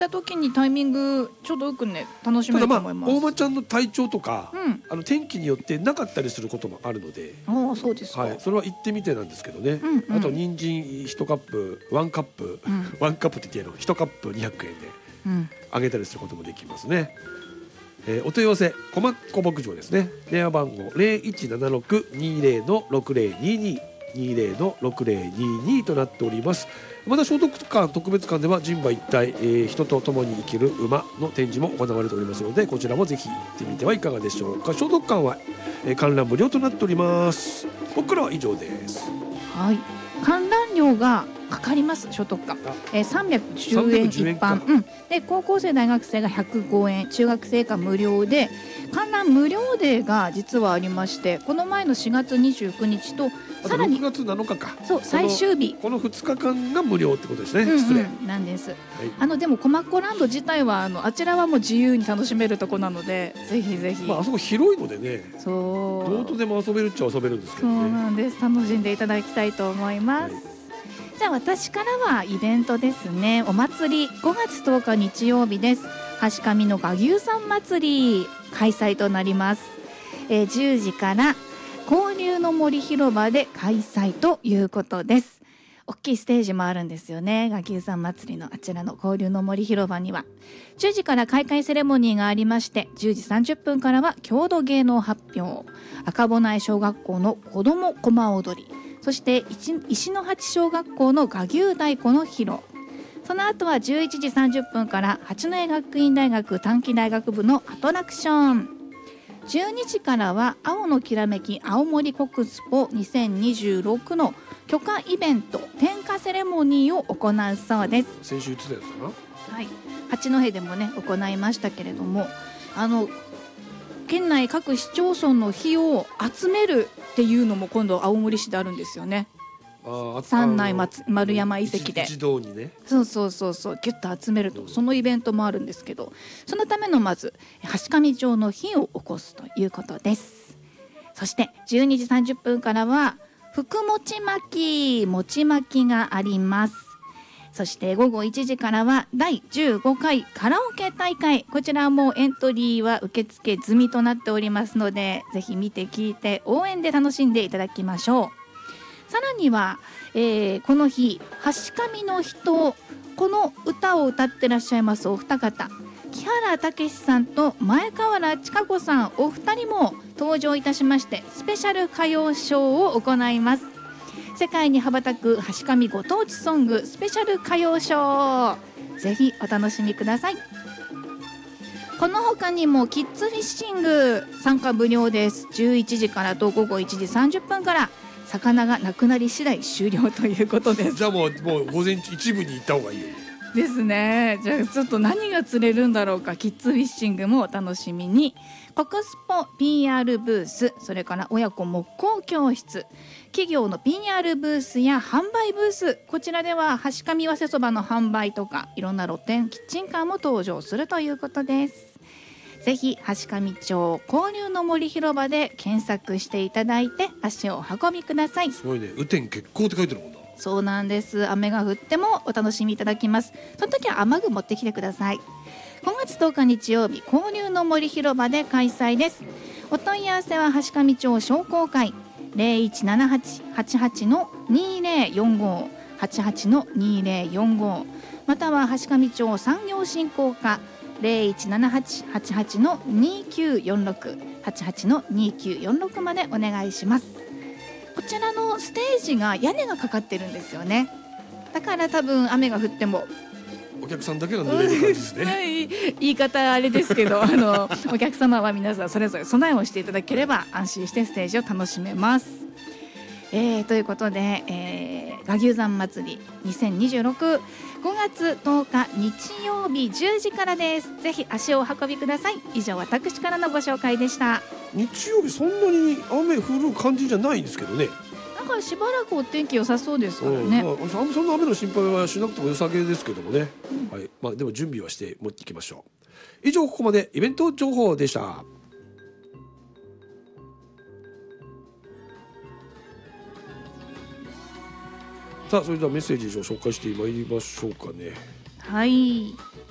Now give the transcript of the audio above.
た時にタイミングちょうどよくね楽しめると思います。 大間ちゃんの体調とか、天気によってなかったりすることもあるので、 そうですか。 それは行ってみてなんですけどね。あと人参1カップ1カップ、1カップって言ってやろう、1カップ200円であげたりすることもできますね。お問い合わせ小牧牧場ですね。電話番号0176-20-6022 20-6022となっております。また聖徳館特別館では人馬一体、人と共に生きる馬の展示も行われておりますので、こちらもぜひ行ってみてはいかがでしょうか。聖徳館は、観覧無料となっております。僕からは以上です。 はい、観覧料がかかります。聖徳館、310円一般、で高校生大学生が105円、中学生以下無料で、観覧無料デーが実はありまして、この前の4月29日とさらに 6月7日か、 そう最終日、 この2日間が無料ってことですね。失礼なんです。でもコマッコランド自体はあちらはもう自由に楽しめるとこなので、ぜひぜひ、 あそこ広いのでね、 そうどうとでも遊べるっちゃ遊べるんですけどね。 そうなんです。楽しんでいただきたいと思います。じゃあ私からはイベントですね。お祭り5月10日日曜日です。橋上の和牛さん祭り開催となります。10時から交流の森広場で開催ということです。大きいステージもあるんですよね。和牛さん祭りのあちらの交流の森広場には10時から開会セレモニーがありまして、10時30分からは郷土芸能発表、赤保内小学校の子どもこま踊り、そして石の八小学校の和牛太鼓の披露、その後は11時30分から八戸学院大学短期大学部のアトラクション、12時からは青のきらめき青森国スポ2026の許可イベント点火セレモニーを行うそうです。 先週言ってたやつだな。 はい、八戸でもね行いましたけれども、県内各市町村の火を集めるっていうのも今度青森市であるんですよね。三内丸山遺跡で一堂にね、 そうギュッと集めると、そのイベントもあるんですけど、そのためのまず橋上町の火を起こすということです。そして12時30分からは福餅巻きがあります。そして午後1時からは第15回カラオケ大会、こちらもエントリーは受付済みとなっておりますので、ぜひ見て聞いて応援で楽しんでいただきましょう。さらには、この日橋上の人、この歌を歌ってらっしゃいますお二方、木原武さんと前川原千佳子さん、お二人も登場いたしまして、スペシャル歌謡ショーを行います。世界に羽ばたく橋上ご当地ソングスペシャル歌謡ショー、ぜひお楽しみください。この他にもキッズフィッシング参加無料です。11時からと午後1時30分から、魚がなくなり次第終了ということです。 じゃあもう午前中一部に行った方がいいよですね。じゃあちょっと何が釣れるんだろうか。キッズフィッシングもお楽しみに。国スポ PR ブース、それから親子木工教室、企業の PR ブースや販売ブース、こちらでは橋上早生そばの販売とか、いろんな露店キッチンカーも登場するということです。ぜひ橋上町交流の森広場で検索していただいて足をお運びください。 すごいね、雨天決行って書いてるもんな。 そうなんです。雨が降ってもお楽しみいただきます。その時は雨具持ってきてください。5月10日日曜日、交流の森広場で開催です。お問い合わせは橋上町商工会 0178-88-2045 88-2045、または橋上町産業振興課 0178-88-2946 88-2946 までお願いします。こちらのステージが屋根がかかってるんですよね。だから多分雨が降ってもお客さんだけが濡れる感じですね言い方あれですけどお客様は皆さんそれぞれ備えをしていただければ安心してステージを楽しめます。ということで、和牛山祭り2026 5月10日日曜日10時からです。ぜひ足をお運びください。以上、私からのご紹介でした。 日曜日そんなに雨降る感じじゃないんですけどね。 なんかしばらくお天気良さそうですからね。 そんな雨の心配はしなくても良さげですけどもね、はい、でも準備はして持っていきましょう。以上、ここまでイベント情報でした。さあ、それではメッセージを紹介してまいりましょうかね。 はい、